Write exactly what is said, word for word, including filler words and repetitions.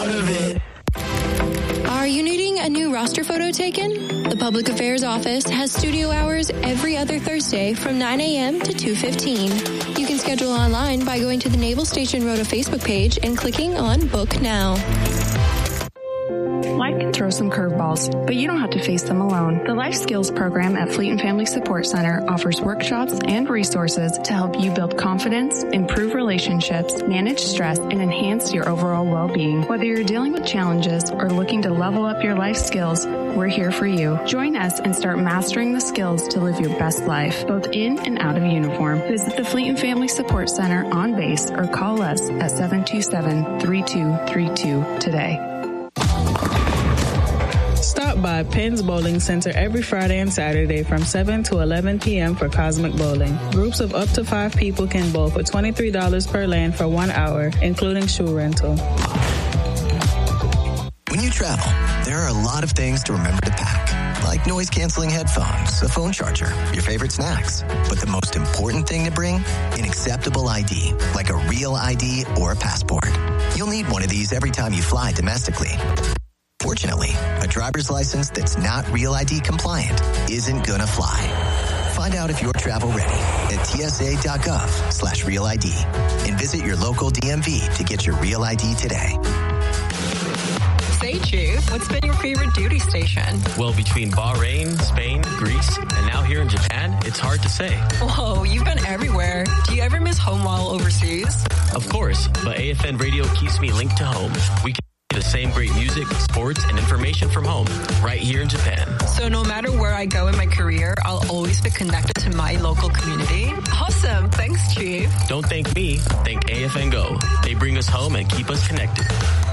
part of it. Are you needing a new roster photo taken? The Public Affairs Office has studio hours every other Thursday from nine a.m. to two fifteen. You can schedule online by going to the Naval Station Rota Facebook page and clicking on Book Now. Life can throw some curveballs, but you don't have to face them alone. The Life Skills program at Fleet and Family Support Center offers workshops and resources to help you build confidence, improve relationships, manage stress, and enhance your overall well-being. Whether you're dealing with challenges or looking to level up your life skills, we're here for you. Join us and start mastering the skills to live your best life, both in and out of uniform. Visit the Fleet and Family Support Center on base or call us at seven two seven, three two three two today. Stop by Penn's Bowling Center every Friday and Saturday from seven to eleven p.m. for Cosmic Bowling. Groups of up to five people can bowl for twenty-three dollars per lane for one hour, including shoe rental. When you travel, there are a lot of things to remember to pack, like noise-canceling headphones, a phone charger, your favorite snacks. But the most important thing to bring? An acceptable I D, like a real I D or a passport. You'll need one of these every time you fly domestically. Fortunately, a driver's license that's not Real I D compliant isn't gonna fly. Find out if you're travel ready at tsa.gov slash real ID and visit your local D M V to get your Real I D today. Say, Chief, what's been your favorite duty station? Well, between Bahrain, Spain, Greece, and now here in Japan, it's hard to say. Whoa, you've been everywhere. Do you ever miss home while overseas? Of course, but A F N Radio keeps me linked to home. We can the same great music, sports, and information from home, right here in Japan. So no matter where I go in my career, I'll always be connected to my local community? Awesome. Thanks, Chief. Don't thank me. Thank A F N Go. They bring us home and keep us connected.